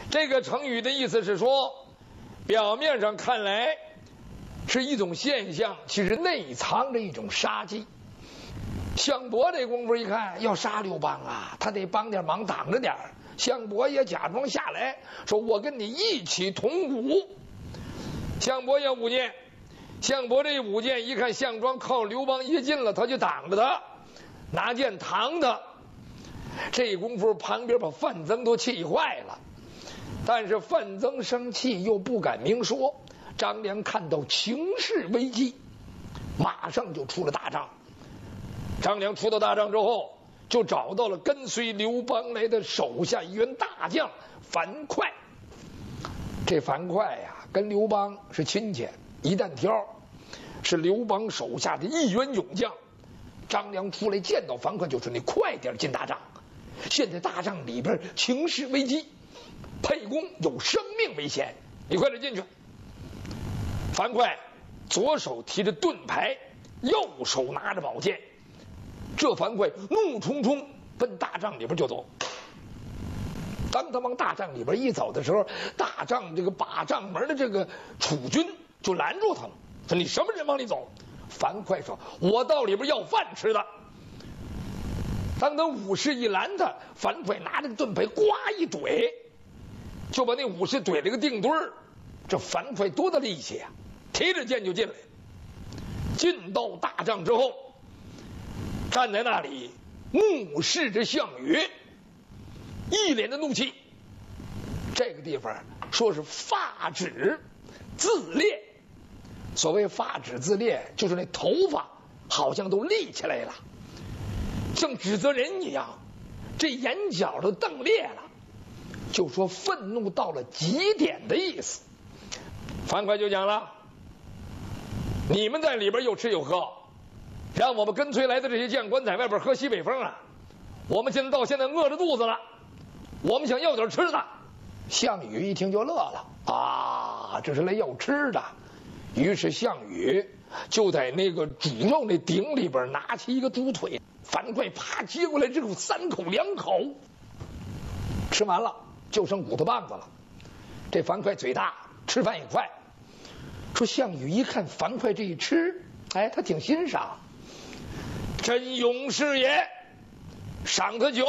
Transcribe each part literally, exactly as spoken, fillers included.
这个成语的意思是说，表面上看来是一种现象，其实内藏着一种杀机。项伯这功夫一看要杀刘邦啊，他得帮点忙挡着点儿。项伯也假装下来说：“我跟你一起同舞。”项伯也舞剑，项伯这舞剑一看项庄靠刘邦一近了，他就挡着他，拿剑扛他。这功夫旁边把范增都气坏了，但是范增生气又不敢明说。张良看到情势危机，马上就出了大帐。张良出到大帐之后，就找到了跟随刘邦来的手下一员大将樊哙。这樊哙呀，跟刘邦是亲戚，一担挑，是刘邦手下的一员勇将。张良出来见到樊哙，就说：“你快点进大帐，现在大帐里边情势危机，沛公有生命危险，你快点进去。”樊哙左手提着盾牌，右手拿着宝剑。这樊哙怒冲冲奔大帐里边就走。当他往大帐里边一走的时候，大帐这个把帐门的这个楚军就拦住他了，说：“你什么人往里走？”樊哙说：“我到里边要饭吃的。”当他武士一拦他，樊哙拿着盾牌呱一怼，就把那武士怼了个定墩儿。这樊哙多大力气啊，提着剑就进来。进到大帐之后，站在那里目视着项羽，一脸的怒气。这个地方说是发指自裂，所谓发指自裂，就是那头发好像都立起来了，像指责人一样，这眼角都瞪裂了，就说愤怒到了极点的意思。樊哙就讲了：“你们在里边又吃又喝，让我们跟随来的这些将官在外边喝西北风啊！我们现在到现在饿着肚子了，我们想要点吃的。”项羽一听就乐了啊，这是来要吃的。于是项羽就在那个煮肉那鼎里边拿起一个猪腿，樊哙啪接过来之后，三口两口吃完了，就剩骨头棒子了。这樊哙嘴大，吃饭也快。说项羽一看樊哙这一吃，哎，他挺欣赏，真勇士也，赏他酒。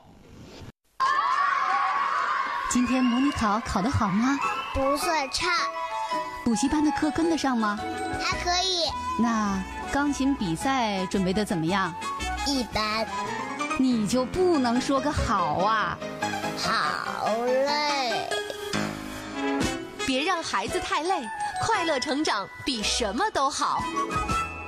今天模拟考考得好吗？ 不算差。 补习班的课跟得上吗？ 还可以。 那钢琴比赛准备的怎么样？ 一般。 你就不能说个好啊？ 好累。 别让孩子太累，快乐成长比什么都好。